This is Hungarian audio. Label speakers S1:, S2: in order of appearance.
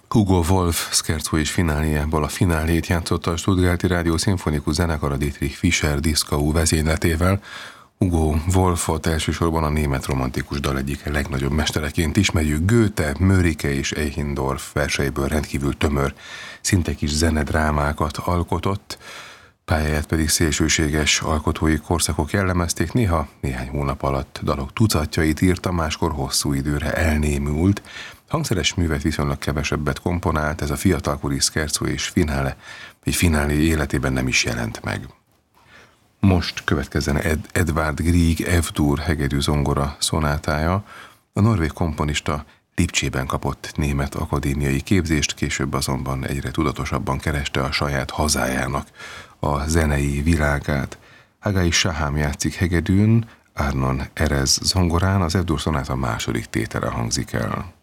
S1: Hugo Wolf Scherzo és fináléjából a finálét játszotta a Stuttgarti Rádió Szimfonikus Zenekara Dietrich Fischer Dieskau vezényletével. Hugo Wolfot elsősorban a német romantikus dal egyik legnagyobb mestereként ismerjük. Goethe, Mörike és Eichendorff verseiből rendkívül tömör, szinte kis zenedrámákat alkotott, pályáját pedig szélsőséges alkotói korszakok jellemezték, néha néhány hónap alatt dalok tucatjait írta, máskor hosszú időre elnémült. Hangszeres művet viszonylag kevesebbet komponált, ez a fiatalkori Scherzo és finálé életében nem is jelent meg. Most következzen Edvard Grieg F-dur hegedű zongora szonátája. A norvég komponista Lipcsében kapott német akadémiai képzést, később azonban egyre tudatosabban kereste a saját hazájának a zenei világát. Hagai Shaham játszik hegedűn, Arnon Erez zongorán, az F-dur szonáta második tétele hangzik el.